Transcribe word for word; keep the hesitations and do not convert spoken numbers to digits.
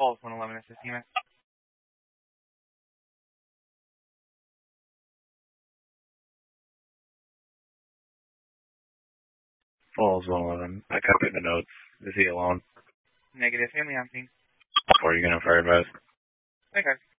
Falls one eleven assist E M S. Falls one eleven. I copied the notes. Is he alone? Negative. Family on scene. Or are you going to fire advise? Okay.